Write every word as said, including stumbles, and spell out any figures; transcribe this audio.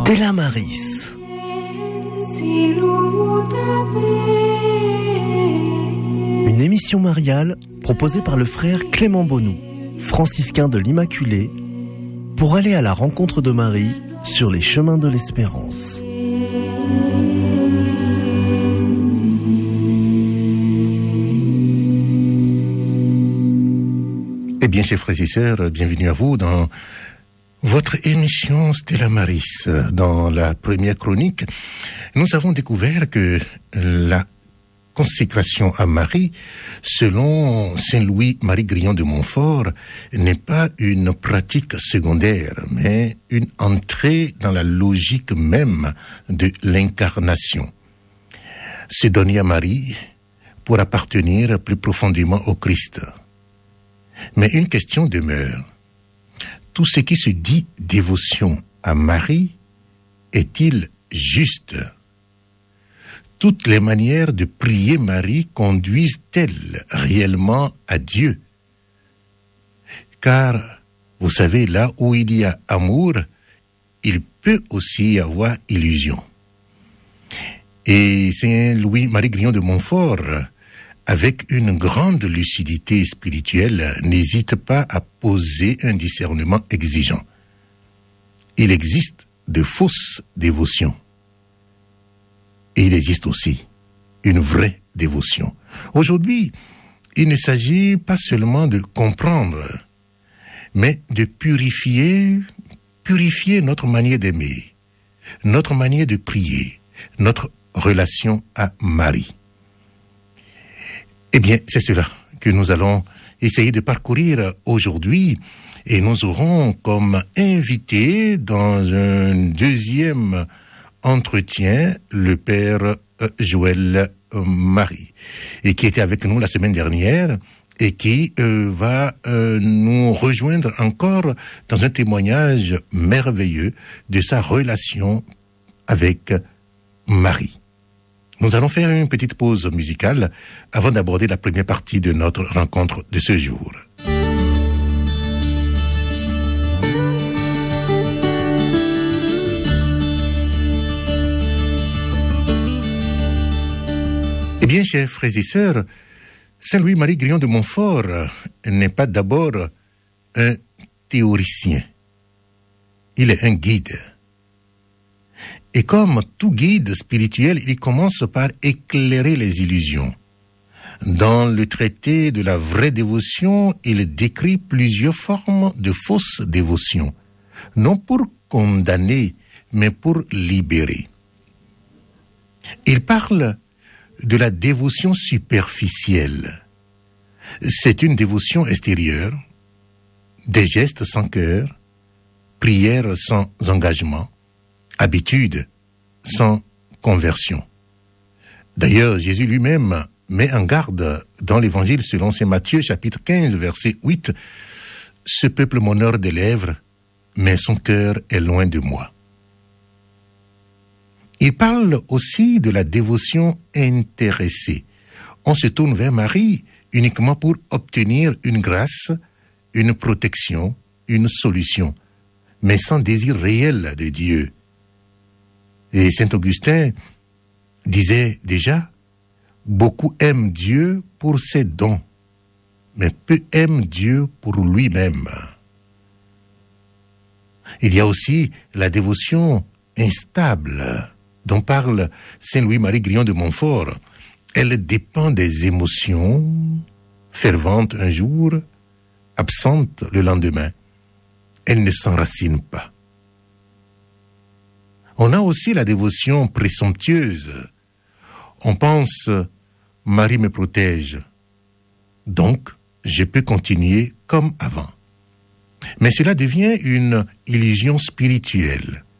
Stella Maris. Une émission mariale proposée par le frère Clément Bonou, franciscain de l'Immaculée, pour aller à la rencontre de Marie sur les chemins de l'espérance. Eh bien, chers frères et sœurs, bienvenue à vous dans votre émission Stella Maris. Dans la première chronique, nous avons découvert que la consécration à Marie, selon Saint Louis-Marie Grillon de Montfort, n'est pas une pratique secondaire, mais une entrée dans la logique même de l'incarnation. Se donner à Marie pour appartenir plus profondément au Christ. Mais une question demeure. Tout ce qui se dit dévotion à Marie est-il juste ? Toutes les manières de prier Marie conduisent-elles réellement à Dieu ? Car, vous savez, là où il y a amour, il peut aussi y avoir illusion. Et Saint Louis-Marie Grillon de Montfort, avec une grande lucidité spirituelle, n'hésite pas à poser un discernement exigeant. Il existe de fausses dévotions. Et il existe aussi une vraie dévotion. Aujourd'hui, il ne s'agit pas seulement de comprendre, mais de purifier, purifier notre manière d'aimer, notre manière de prier, notre relation à Marie. Eh bien, c'est cela que nous allons essayer de parcourir aujourd'hui, et nous aurons comme invité dans un deuxième entretien le père Joël Marie, et qui était avec nous la semaine dernière et qui euh, va euh, nous rejoindre encore dans un témoignage merveilleux de sa relation avec Marie. Nous allons faire une petite pause musicale avant d'aborder la première partie de notre rencontre de ce jour. Eh bien, chers frères et sœurs, Saint Louis-Marie Grillon de Montfort n'est pas d'abord un théoricien. Il est un guide. Et comme tout guide spirituel, il commence par éclairer les illusions. Dans le traité de la vraie dévotion, il décrit plusieurs formes de fausses dévotions, non pour condamner, mais pour libérer. Il parle de la dévotion superficielle. C'est une dévotion extérieure, des gestes sans cœur, prière sans engagement, habitude sans conversion. D'ailleurs, Jésus lui-même met en garde dans l'évangile selon saint Matthieu, chapitre quinze, verset huit, « Ce peuple m'honore des lèvres, mais son cœur est loin de moi. » Il parle aussi de la dévotion intéressée. On se tourne vers Marie uniquement pour obtenir une grâce, une protection, une solution, mais sans désir réel de Dieu. Et saint Augustin disait déjà, « Beaucoup aiment Dieu pour ses dons, mais peu aiment Dieu pour lui-même. » Il y a aussi la dévotion instable, dont parle Saint Louis-Marie Grillon de Montfort. Elle dépend des émotions, fervente un jour, absente le lendemain. Elle ne s'enracine pas. On a aussi la dévotion présomptueuse. On pense « Marie me protège, donc je peux continuer comme avant ». Mais cela devient une illusion spirituelle.